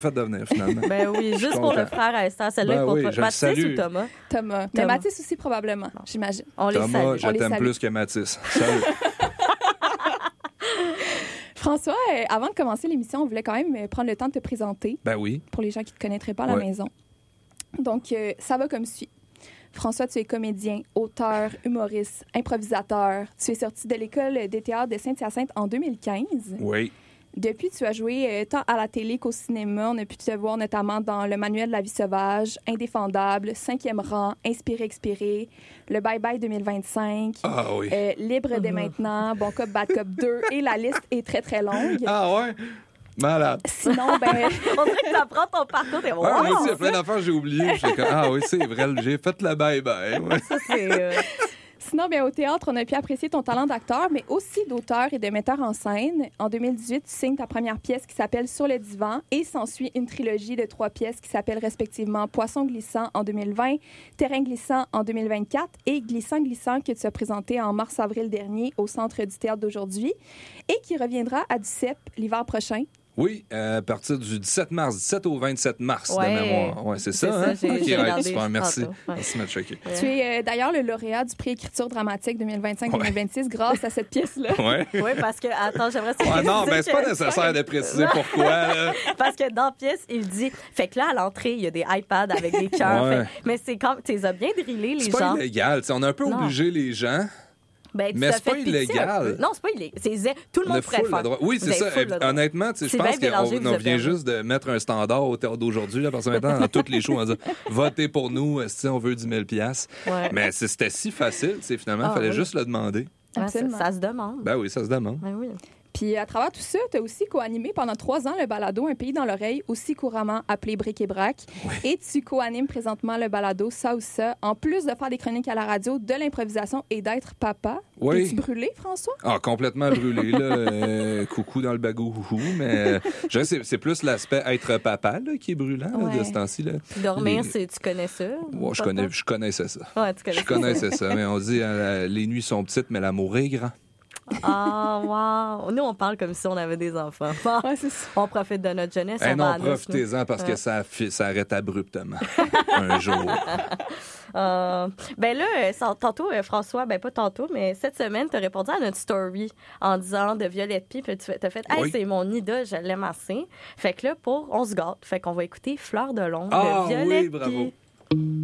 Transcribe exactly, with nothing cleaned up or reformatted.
fait de venir, finalement. Ben oui, juste pour le frère à Esther. Celle-là, ben pour oui, toi. Mathis ou Thomas? Thomas. Mais Mathis aussi, probablement, bon. j'imagine. On les Thomas, salue. je On t'aime plus que Mathis. Salut. François, euh, avant de commencer l'émission, on voulait quand même prendre le temps de te présenter. Ben oui. Pour les gens qui ne te connaîtraient pas à la ouais. maison. Donc, euh, ça va comme suit. François, tu es comédien, auteur, humoriste, improvisateur. Tu es sorti de l'école des théâtres de Saint-Hyacinthe en deux mille quinze. Oui. Depuis, tu as joué euh, tant à la télé qu'au cinéma. On a pu te voir notamment dans Le Manuel de la vie sauvage, Indéfendable, Cinquième rang, Inspiré, Expiré, Le Bye Bye deux mille vingt-cinq, ah, oui. euh, Libre dès maintenant, Bon Cop, Bad Cop deux, et la liste est très, très longue. Ah ouais? Malade. Sinon, ben... On dirait que tu apprends ton parcours. T'es, wow, ouais, moi aussi, il y a plein d'affaires que j'ai oubliées. Comme, ah oui, c'est vrai, j'ai fait le bye-bye. Ouais. Ça, c'est... Euh... Sinon, bien, au théâtre, on a pu apprécier ton talent d'acteur, mais aussi d'auteur et de metteur en scène. En deux mille dix-huit, tu signes ta première pièce qui s'appelle Sur le divan et s'ensuit une trilogie de trois pièces qui s'appellent respectivement Poisson glissant en deux mille vingt, Terrain glissant en deux mille vingt-quatre et Glissant glissant que tu as présenté en mars-avril dernier au Centre du théâtre d'aujourd'hui et qui reviendra à Duceppe l'hiver prochain. Oui, euh, à partir du dix-sept mars, dix-sept au vingt-sept mars ouais, de mémoire. Oui, c'est, c'est ça, ça hein? J'ai, okay, j'ai right, super, merci. Ouais. Merci, de m'être choqué. Ouais. Tu es euh, d'ailleurs le lauréat du prix écriture dramatique deux mille vingt-cinq deux mille vingt-six ouais. grâce à cette pièce-là. Oui, ouais, parce que, attends, j'aimerais ça. Ouais, non, ben, c'est pas nécessaire de préciser pourquoi. Là. Parce que dans la pièce, il dit, fait que là, à l'entrée, il y a des iPads avec des cœurs. Ouais. Mais c'est comme, tu les as bien drillés, les c'est gens. C'est pas illégal, on a un peu non. obligé les gens. Ben, mais c'est pas illégal. Non, c'est pas illégal. C'est, tout le monde pourrait faire. Oui, c'est ça. Honnêtement, je pense qu'on on vient juste de mettre un standard au théâtre d'aujourd'hui. Là, parce que maintenant, dans toutes les shows, on va dire votez pour nous si on veut dix mille dollars. Ouais. Mais c'était si facile. Finalement, il ah, fallait oui. juste le demander. Absolument. Ça, ça se demande. Ben oui, ça se demande. Ben oui. Puis à travers tout ça, tu as aussi co-animé pendant trois ans le balado Un pays dans l'oreille, aussi couramment appelé Bric et Brac. Oui. Et tu co-animes présentement le balado Ça ou ça, en plus de faire des chroniques à la radio, de l'improvisation et d'être papa. Oui. Es-tu brûlé, François? Ah, complètement brûlé, là. euh, coucou dans le bagou, coucou. Mais je sais, c'est, c'est plus l'aspect être papa là, qui est brûlant ouais. là, de ce temps-ci. Là. Dormir, les... c'est, tu connais ça? Ouais, je, connais, je connaissais ça. Ouais, tu connais je connaissais ça. Mais on dit euh, les nuits sont petites, mais l'amour est grand. Ah, oh, wow! Nous, on parle comme si on avait des enfants. Ouais, c'est ça. On profite de notre jeunesse. Eh on non, profitez-en parce ouais. que ça, ça arrête abruptement. Un jour. Euh, ben là, tantôt, François, ben pas tantôt, mais cette semaine, tu as répondu à notre story en disant de Violette Pie, puis tu as fait « Hey, oui. c'est mon idole, je l'aime assez. » Fait que là, pour On se gâte, fait qu'on va écouter Fleur de l'ombre ah, de Violette oui, bravo. Pie.